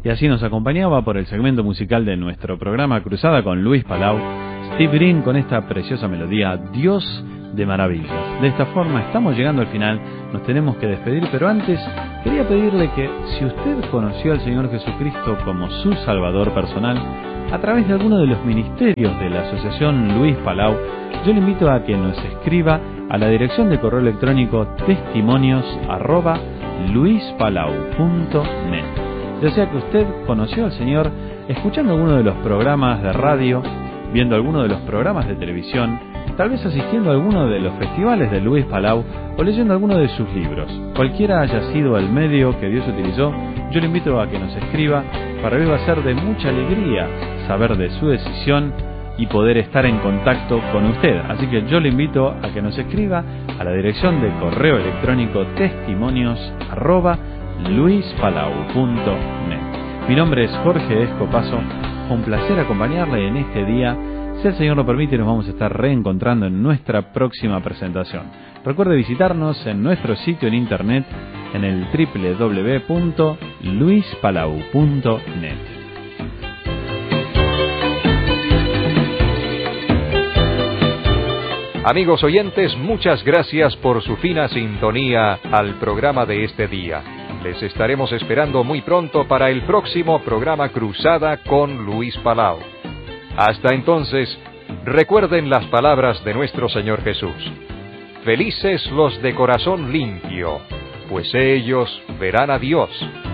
y así nos acompañaba por el segmento musical de nuestro programa Cruzada con Luis Palau, Steve Green con esta preciosa melodía, Dios de maravillas. De esta forma estamos llegando al final, nos tenemos que despedir, pero antes quería pedirle que si usted conoció al Señor Jesucristo como su Salvador personal, a través de alguno de los ministerios de la Asociación Luis Palau, yo le invito a que nos escriba a la dirección de correo electrónico testimonios@luispalau.net. Ya sea que usted conoció al Señor escuchando alguno de los programas de radio, viendo alguno de los programas de televisión, tal vez asistiendo a alguno de los festivales de Luis Palau o leyendo alguno de sus libros. Cualquiera haya sido el medio que Dios utilizó, yo le invito a que nos escriba. Para mí va a ser de mucha alegría saber de su decisión y poder estar en contacto con usted. Así que yo le invito a que nos escriba a la dirección de correo electrónico testimonios@luispalau.net. Mi nombre es Jorge Escopazo. Un placer acompañarle en este día. Si el Señor lo permite, nos vamos a estar reencontrando en nuestra próxima presentación. Recuerde visitarnos en nuestro sitio en internet en el www.luispalau.net. Amigos oyentes, muchas gracias por su fina sintonía al programa de este día. Les estaremos esperando muy pronto para el próximo programa Cruzada con Luis Palau. Hasta entonces, recuerden las palabras de nuestro Señor Jesús. Felices los de corazón limpio, pues ellos verán a Dios.